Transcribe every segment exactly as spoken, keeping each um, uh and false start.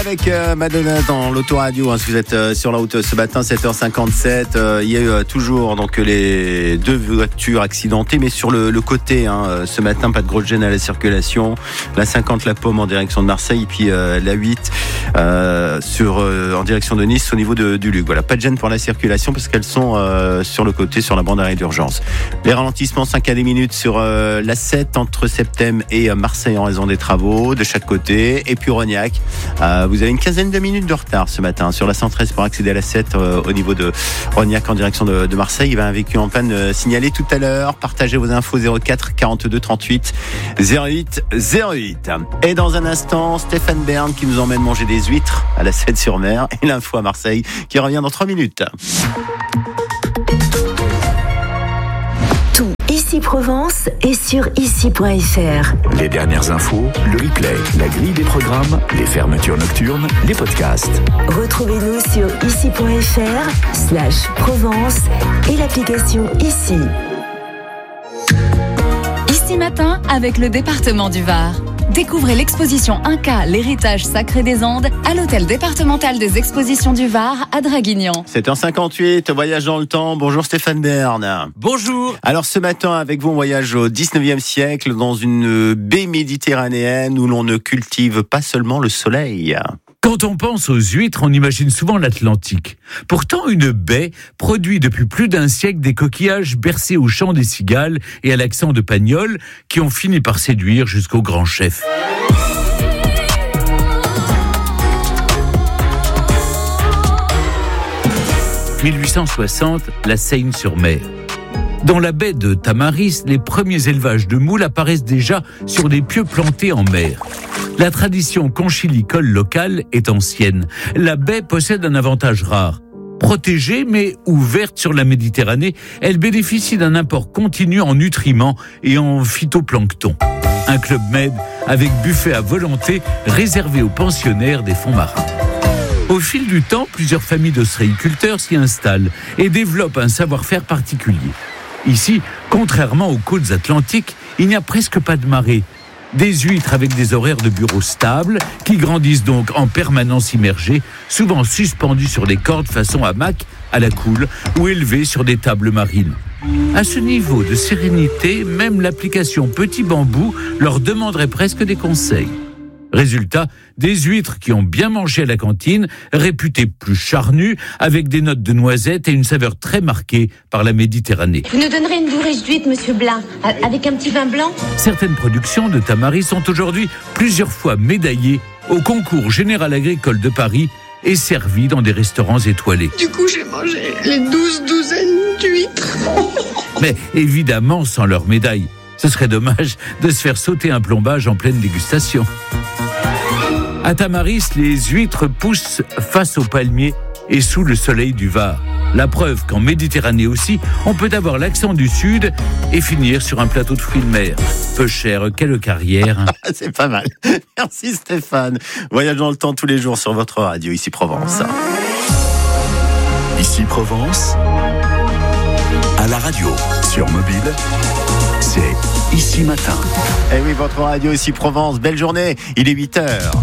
Avec euh, Madonna dans l'autoradio, hein, si vous êtes euh, sur la route ce matin, sept heures cinquante-sept, euh, il y a eu euh, toujours donc les deux voitures accidentées, mais sur le, le côté, hein, ce matin, pas de grosse gêne à la circulation. La cinquante, la Pomme en direction de Marseille, et puis euh, la huit euh, sur, euh, en direction de Nice au niveau de, du Luc. Voilà, pas de gêne pour la circulation parce qu'elles sont euh, sur le côté, sur la bande d'arrêt d'urgence. Les ralentissements, cinq à dix minutes sur euh, la sept entre Septem et euh, Marseille en raison des travaux de chaque côté, et puis Rognac. Euh, Vous avez une quinzaine de minutes de retard ce matin sur la cent treize pour accéder à la sept euh, au niveau de Rognac en direction de, de Marseille. Il y avait un véhicule en panne euh, signalé tout à l'heure. Partagez vos infos zéro quatre quarante-deux trente-huit zéro huit zéro huit. Et dans un instant, Stéphane Bern qui nous emmène manger des huîtres à la Seine-sur-Mer et l'info à Marseille qui revient dans trois minutes. Ici Provence et sur ici point f r. Les dernières infos, le replay, la grille des programmes, les fermetures nocturnes, les podcasts. Retrouvez-nous sur ici point f r slash Provence et l'application Ici. Ici Matin avec le département du Var. Découvrez l'exposition Inca, l'héritage sacré des Andes à l'hôtel départemental des expositions du Var à Draguignan. sept heures cinquante-huit, voyage dans le temps. Bonjour Stéphane Bern. Bonjour. Alors ce matin avec vous, on voyage au dix-neuvième siècle dans une baie méditerranéenne où l'on ne cultive pas seulement le soleil. Quand on pense aux huîtres, on imagine souvent l'Atlantique. Pourtant, une baie produit depuis plus d'un siècle des coquillages bercés au chant des cigales et à l'accent de Pagnol qui ont fini par séduire jusqu'au grand chef. mille huit cent soixante, la Seine-sur-Mer. Dans la baie de Tamaris, les premiers élevages de moules apparaissent déjà sur des pieux plantés en mer. La tradition conchilicole locale est ancienne. La baie possède un avantage rare. Protégée mais ouverte sur la Méditerranée, elle bénéficie d'un apport continu en nutriments et en phytoplancton. Un club med avec buffet à volonté réservé aux pensionnaires des fonds marins. Au fil du temps, plusieurs familles d'ostréiculteurs s'y installent et développent un savoir-faire particulier. Ici, contrairement aux côtes atlantiques, il n'y a presque pas de marée. Des huîtres avec des horaires de bureau stables, qui grandissent donc en permanence immergées, souvent suspendues sur des cordes façon hamac à la coule ou élevées sur des tables marines. À ce niveau de sérénité, même l'application Petit Bambou leur demanderait presque des conseils. Résultat, des huîtres qui ont bien mangé à la cantine, réputées plus charnues, avec des notes de noisettes et une saveur très marquée par la Méditerranée. Vous nous donnerez une bourriche d'huîtres, monsieur Blin, avec un petit vin blanc ? Certaines productions de Tamaris sont aujourd'hui plusieurs fois médaillées au concours général agricole de Paris et servies dans des restaurants étoilés. Du coup, j'ai mangé les douze douzaines d'huîtres. Mais évidemment sans leur médaille. Ce serait dommage de se faire sauter un plombage en pleine dégustation. À Tamaris, les huîtres poussent face aux palmiers et sous le soleil du Var. La preuve qu'en Méditerranée aussi, on peut avoir l'accent du Sud et finir sur un plateau de fruits de mer. Peu cher, quelle carrière. C'est pas mal. Merci Stéphane. Voyage dans le temps tous les jours sur votre radio, Ici Provence. Ici Provence, à la radio, sur mobile, c'est Ici Matin. Eh oui, votre radio Ici Provence, belle journée, il est huit heures.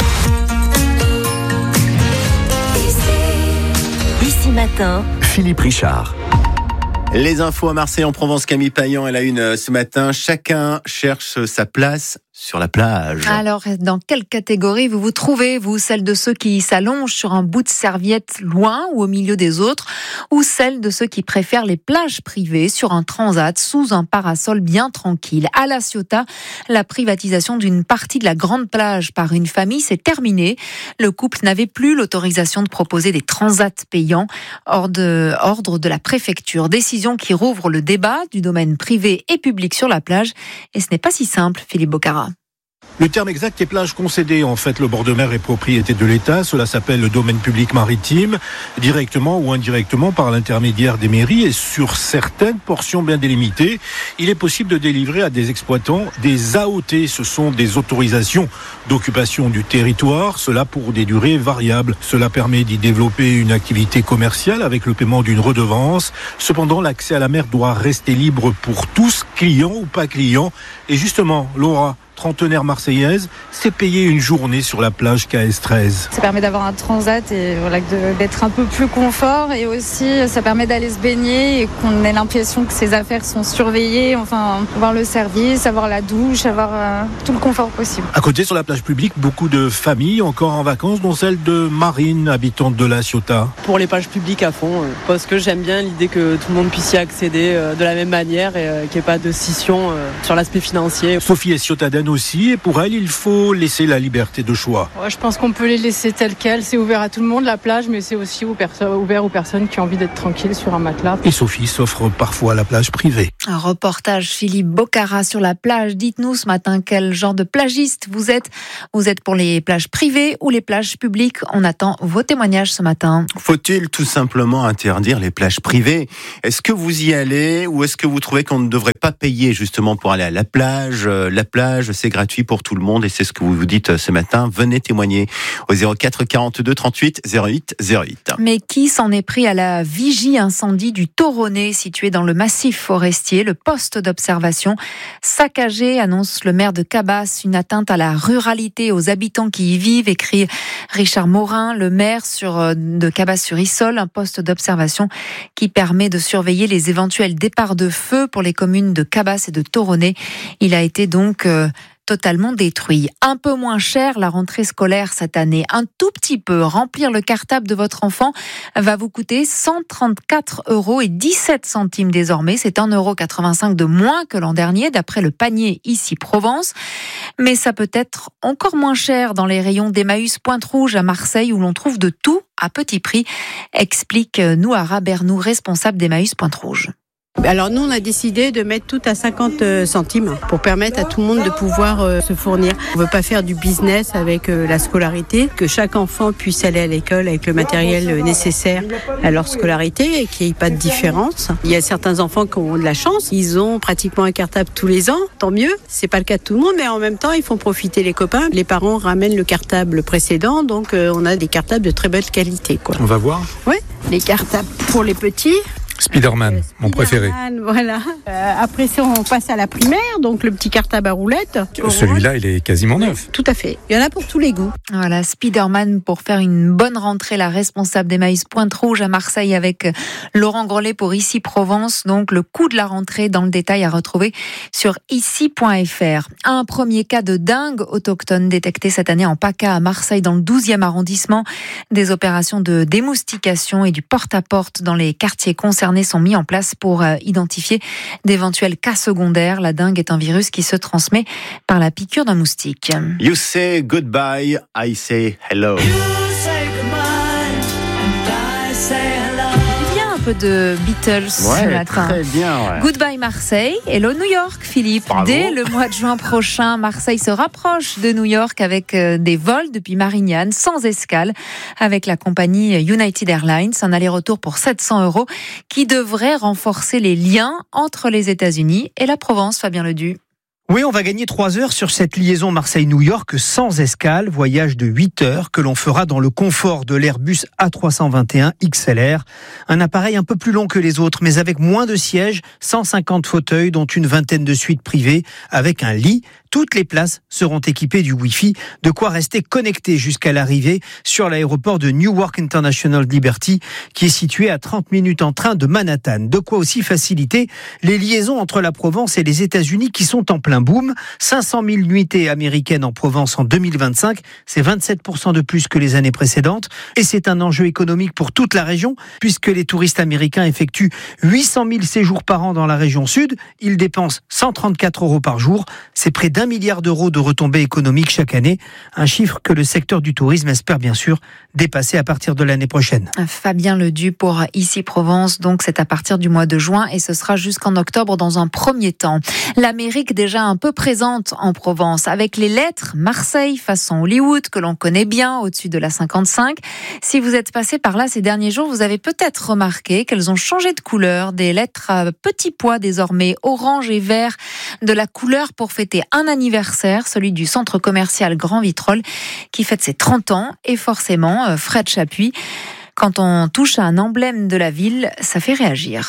Ici Matin, Philippe Richard. Les infos à Marseille en Provence, Camille Payan, elle a une ce matin. Chacun cherche sa place sur la plage. Alors, dans quelle catégorie vous vous trouvez, vous? Celle de ceux qui s'allongent sur un bout de serviette loin ou au milieu des autres, ou celle de ceux qui préfèrent les plages privées sur un transat sous un parasol bien tranquille? À La Ciotat, la privatisation d'une partie de la grande plage par une famille s'est terminée. Le couple n'avait plus l'autorisation de proposer des transats payants hors de, ordre de la préfecture. Décision qui rouvre le débat du domaine privé et public sur la plage. Et ce n'est pas si simple, Philippe Bocara. Le terme exact est plage concédée. En fait, le bord de mer est propriété de l'État. Cela s'appelle le domaine public maritime, directement ou indirectement par l'intermédiaire des mairies. Et sur certaines portions bien délimitées, il est possible de délivrer à des exploitants des A O T. Ce sont des autorisations d'occupation du territoire, cela pour des durées variables. Cela permet d'y développer une activité commerciale avec le paiement d'une redevance. Cependant, l'accès à la mer doit rester libre pour tous, clients ou pas clients. Et justement, Laura, trentenaire marseillaise, s'est payée une journée sur la plage K S treize. Ça permet d'avoir un transat et voilà, de, d'être un peu plus confort, et aussi ça permet d'aller se baigner et qu'on ait l'impression que ses affaires sont surveillées, enfin avoir le service, avoir la douche, avoir euh, tout le confort possible. À côté, sur la plage publique, beaucoup de familles encore en vacances, dont celle de Marine, habitante de La Ciotat. Pour les plages publiques à fond, euh, parce que j'aime bien l'idée que tout le monde puisse y accéder euh, de la même manière et euh, qu'il n'y ait pas de scission euh, sur l'aspect financier. Sophie est ciotadenne aussi, et pour elle, il faut laisser la liberté de choix. Ouais, je pense qu'on peut les laisser telles quelles. C'est ouvert à tout le monde, la plage, mais c'est aussi ouvert aux personnes qui ont envie d'être tranquilles sur un matelas. Et Sophie s'offre parfois la plage privée. Un reportage Philippe Bocara sur la plage. Dites-nous ce matin quel genre de plagiste vous êtes. Vous êtes pour les plages privées ou les plages publiques? On attend vos témoignages ce matin. Faut-il tout simplement interdire les plages privées? Est-ce que vous y allez ou est-ce que vous trouvez qu'on ne devrait pas payer justement pour aller à la plage? La plage, c'est gratuit pour tout le monde et c'est ce que vous vous dites ce matin. Venez témoigner au zéro quatre quarante-deux trente-huit zéro huit zéro huit. Mais qui s'en est pris à la vigie incendie du Toronnet situé dans le massif forestier? Le poste d'observation saccagé, annonce le maire de Cabasse, une atteinte à la ruralité, aux habitants qui y vivent, écrit Richard Morin, le maire sur, de Cabasse-sur-Issole, un poste d'observation qui permet de surveiller les éventuels départs de feu pour les communes de Cabasse et de Toronnet. Il a été donc euh, totalement détruit. Un peu moins cher la rentrée scolaire cette année, un tout petit peu. Remplir le cartable de votre enfant va vous coûter cent trente-quatre euros et dix-sept centimes désormais. C'est un euro quatre-vingt-cinq de moins que l'an dernier, d'après le panier ici Provence. Mais ça peut être encore moins cher dans les rayons d'Emmaüs Pointe-Rouge à Marseille, où l'on trouve de tout à petit prix, explique Nouara Bernou, responsable d'Emmaüs Pointe-Rouge. Alors nous, on a décidé de mettre tout à cinquante centimes pour permettre à tout le monde de pouvoir euh, se fournir. On ne veut pas faire du business avec euh, la scolarité, que chaque enfant puisse aller à l'école avec le matériel euh, nécessaire à leur scolarité et qu'il n'y ait pas de différence. Il y a certains enfants qui ont de la chance, ils ont pratiquement un cartable tous les ans, tant mieux. C'est pas le cas de tout le monde, mais en même temps, ils font profiter les copains. Les parents ramènent le cartable précédent, donc euh, on a des cartables de très belle qualité, quoi. On va voir. Oui, les cartables pour les petits. Spider-Man, euh, mon préféré. Voilà. Euh, après ça, on passe à la primaire, donc le petit cartable à roulettes. Celui-là, il est quasiment neuf. Tout à fait. Il y en a pour tous les goûts. Voilà, Spider-Man pour faire une bonne rentrée, la responsable d'Emmaüs Pointe-Rouge à Marseille avec Laurent Grelet pour Ici Provence. Donc le coût de la rentrée dans le détail à retrouver sur ici point f r. Un premier cas de dingue autochtone détecté cette année en PACA à Marseille dans le douzième arrondissement. Des opérations de démoustication et du porte-à-porte dans les quartiers concernés sont mis en place pour identifier d'éventuels cas secondaires. La dengue est un virus qui se transmet par la piqûre d'un moustique. You say goodbye, I say hello. De Beatles ouais, ce matin. Très bien, ouais. Goodbye Marseille, hello New York, Philippe. Bravo. Dès le mois de juin prochain, Marseille se rapproche de New York avec des vols depuis Marignane sans escale avec la compagnie United Airlines, un aller-retour pour sept cents euros qui devrait renforcer les liens entre les États-Unis et la Provence. Fabien Ledu. Oui, on va gagner trois heures sur cette liaison Marseille-New York sans escale, voyage de huit heures que l'on fera dans le confort de l'Airbus A trois cent vingt et un X L R. Un appareil un peu plus long que les autres, mais avec moins de sièges, cent cinquante fauteuils, dont une vingtaine de suites privées, avec un lit. Toutes les places seront équipées du Wi-Fi, de quoi rester connecté jusqu'à l'arrivée sur l'aéroport de Newark International Liberty, qui est situé à trente minutes en train de Manhattan. De quoi aussi faciliter les liaisons entre la Provence et les États-Unis qui sont en plein boom. cinq cent mille nuitées américaines en Provence en deux mille vingt-cinq, c'est vingt-sept pour cent de plus que les années précédentes. Et c'est un enjeu économique pour toute la région, puisque les touristes américains effectuent huit cent mille séjours par an dans la région sud. Ils dépensent cent trente-quatre euros par jour. C'est près d'un milliard d'euros de retombées économiques chaque année. Un chiffre que le secteur du tourisme espère bien sûr dépasser à partir de l'année prochaine. Fabien Ledu pour Ici Provence. Donc c'est à partir du mois de juin et ce sera jusqu'en octobre dans un premier temps. L'Amérique déjà un peu présente en Provence avec les lettres Marseille façon Hollywood que l'on connaît bien au-dessus de la cinquante-cinq. Si vous êtes passé par là ces derniers jours, vous avez peut-être remarqué qu'elles ont changé de couleur. Des lettres à petits pois désormais, orange et vert, de la couleur pour fêter un anniversaire, celui du centre commercial Grand Vitrolles qui fête ses trente ans. Et forcément, Fred Chapuis, quand on touche à un emblème de la ville, ça fait réagir.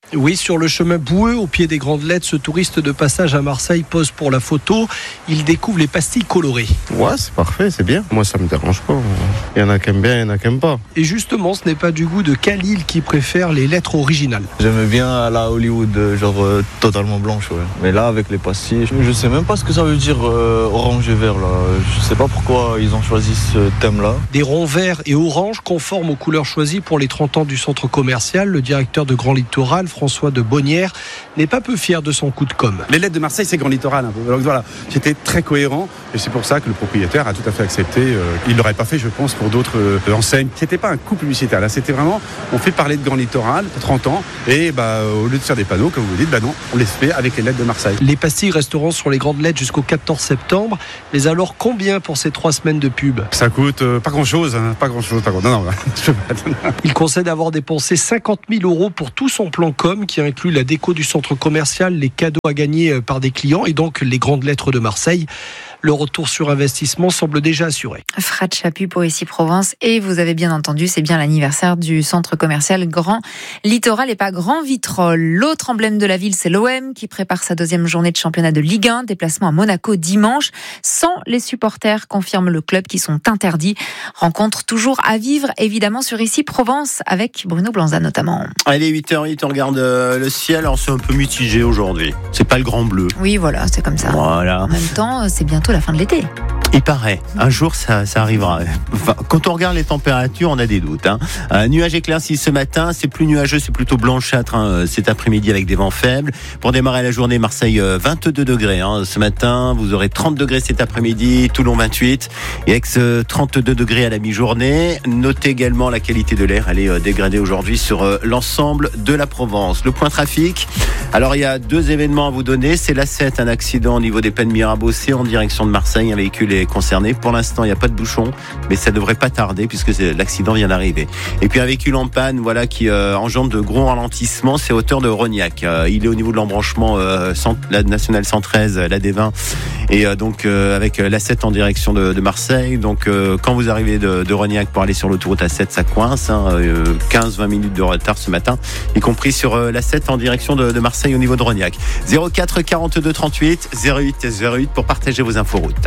Oui, sur le chemin boueux, au pied des Grandes Lettres, ce touriste de passage à Marseille pose pour la photo. Il découvre les pastilles colorées. Ouais, c'est parfait, c'est bien. Moi, ça me dérange pas. Il y en a qui aiment bien, il y en a qui n'aiment pas. Et justement, ce n'est pas du goût de Khalil qui préfère les lettres originales. J'aime bien à la Hollywood, genre euh, totalement blanche, ouais. Mais là, avec les pastilles, je sais même pas ce que ça veut dire euh, orange et vert, là. Je sais pas pourquoi ils ont choisi ce thème-là. Des ronds verts et orange conformes aux couleurs choisies pour les trente ans du centre commercial. Le directeur de Grand Littoral, François de Bonnière, n'est pas peu fier de son coup de com'. Les lettres de Marseille, c'est Grand Littoral un peu. Donc voilà, j'étais très cohérent et c'est pour ça que le propriétaire a tout à fait accepté. Euh, il l'aurait pas fait, je pense, pour d'autres euh, enseignes. C'était pas un coup publicitaire. Là, c'était vraiment, on fait parler de Grand Littoral, trente ans, et bah, au lieu de faire des panneaux, comme vous dites, bah non, on les fait avec les lettres de Marseille. Les pastilles resteront sur les Grandes Lettres jusqu'au quatorze septembre. Mais alors, combien pour ces trois semaines de pub? Ça coûte euh, pas grand-chose, hein, pas grand-chose, pas grand-chose. Non, non, je peux pas. Il concède avoir dépensé cinquante mille euros pour tout son plan com, qui inclut la déco du centre commercial, les cadeaux à gagner par des clients et donc les Grandes Lettres de Marseille. Le retour sur investissement semble déjà assuré. Fred Chaput pour Ici Provence. Et vous avez bien entendu, c'est bien l'anniversaire du centre commercial Grand Littoral et pas Grand Vitrolles. L'autre emblème de la ville, c'est l'O M qui prépare sa deuxième journée de championnat de Ligue un. Déplacement à Monaco dimanche. Sans les supporters, confirme le club, qui sont interdits. Rencontre toujours à vivre, évidemment, sur Ici Provence avec Bruno Blanza notamment. Allez, huit heures huit, on regarde le ciel. Alors, c'est un peu mitigé aujourd'hui. C'est pas le grand bleu. Oui, voilà, c'est comme ça. Voilà. En même temps, c'est bientôt la fin de l'été. Il paraît. Un jour, ça, ça arrivera. Enfin, quand on regarde les températures, on a des doutes. Hein. Un nuage éclairci ce matin. C'est plus nuageux, c'est plutôt blanchâtre hein, cet après-midi avec des vents faibles. Pour démarrer la journée, Marseille, vingt-deux degrés. Hein. Ce matin, vous aurez trente degrés cet après-midi. Toulon, vingt-huit. Et Aix, trente-deux degrés à la mi-journée. Notez également la qualité de l'air. Elle est dégradée aujourd'hui sur l'ensemble de la Provence. Le point trafic. Alors, il y a deux événements à vous donner. C'est l'A sept, un accident au niveau des Pennes Mirabeau. C'est en direction de Marseille. Un véhicule est concerné. Pour l'instant, il n'y a pas de bouchon, mais ça ne devrait pas tarder puisque l'accident vient d'arriver. Et puis un véhicule en panne, voilà, qui euh, engendre de gros ralentissements, c'est hauteur de Rognac. Euh, il est au niveau de l'embranchement euh, cent, la nationale cent treize, la D vingt, et euh, donc euh, avec l'A sept en direction de, de Marseille. Donc euh, quand vous arrivez de, de Rognac pour aller sur l'autoroute A sept, ça coince. Hein, euh, quinze à vingt minutes de retard ce matin, y compris sur euh, l'A sept en direction de, de Marseille au niveau de Rognac. zéro quatre quarante-deux trente-huit zéro huit zéro huit pour partager vos infos routes.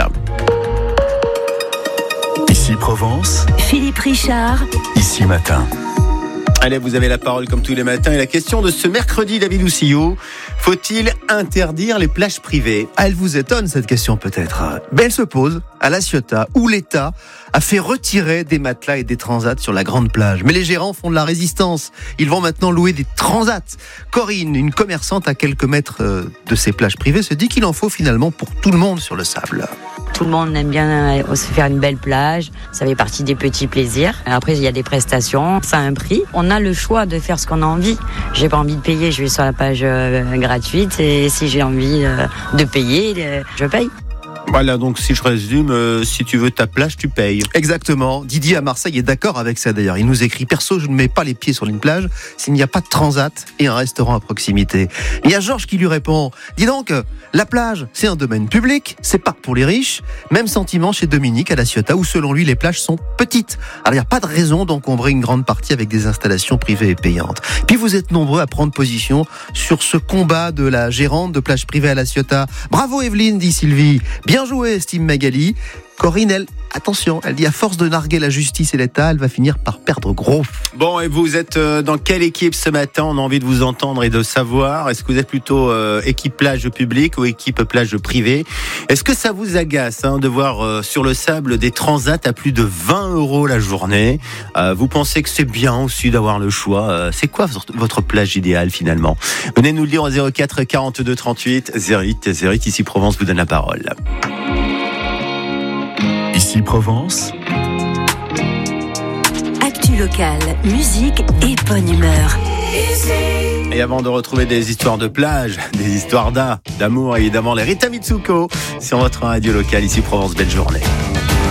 Ici Provence, Philippe Richard, Ici Matin. Allez, vous avez la parole comme tous les matins. Et la question de ce mercredi, David Oussillou, faut-il interdire les plages privées? Elle vous étonne cette question peut-être. Mais elle se pose à La Ciotat, où l'État a fait retirer des matelas et des transats sur la grande plage. Mais les gérants font de la résistance. Ils vont maintenant louer des transats. Corinne, une commerçante à quelques mètres de ces plages privées, se dit qu'il en faut finalement pour tout le monde sur le sable. Tout le monde aime bien se faire une belle plage. Ça fait partie des petits plaisirs. Après, il y a des prestations. Ça a un prix. On a le choix de faire ce qu'on a envie. J'ai pas envie de payer, je vais sur la page euh, gratuite. Et si j'ai envie euh, de payer, euh, je paye. Voilà, donc si je résume, euh, si tu veux ta plage, tu payes. Exactement. Didier à Marseille est d'accord avec ça d'ailleurs. Il nous écrit: perso, je ne mets pas les pieds sur une plage s'il n'y a pas de transat et un restaurant à proximité. Il y a Georges qui lui répond: dis donc, la plage, c'est un domaine public, c'est pas pour les riches. Même sentiment chez Dominique à La Ciotat, où selon lui, les plages sont petites. Alors il n'y a pas de raison d'encombrer une grande partie avec des installations privées et payantes. Puis vous êtes nombreux à prendre position sur ce combat de la gérante de plage privée à La Ciotat. Bravo Evelyne, dit Sylvie. Bien joué, estime Magali. Corinne, elle, attention, elle dit à force de narguer la justice et l'État, elle va finir par perdre gros. Bon, et vous êtes dans quelle équipe ce matin? On a envie de vous entendre et de savoir. Est-ce que vous êtes plutôt euh, équipe plage publique ou équipe plage privée? Est-ce que ça vous agace hein, de voir euh, sur le sable des transats à plus de vingt euros la journée? euh, Vous pensez que c'est bien aussi d'avoir le choix? euh, C'est quoi votre, votre plage idéale finalement? Venez nous le dire au zéro quatre quarante-deux trente-huit zéro huit zéro huit. Ici Provence vous donne la parole. Ici Provence. Actu locale, musique et bonne humeur. Et avant de retrouver des histoires de plage, des histoires d'art, d'amour, évidemment les Rita Mitsuko sur votre radio locale. Ici Provence, belle journée.